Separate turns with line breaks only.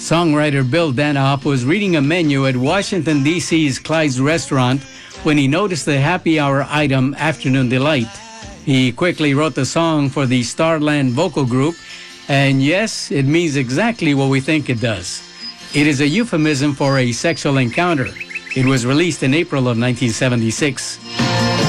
Songwriter Bill Danoff was reading a menu at Washington, D.C.'s Clyde's restaurant when he noticed the happy hour item Afternoon Delight. He quickly wrote the song for the Starland vocal group, and yes, it means exactly what we think it does. It is a euphemism for a sexual encounter. It was released in April of 1976.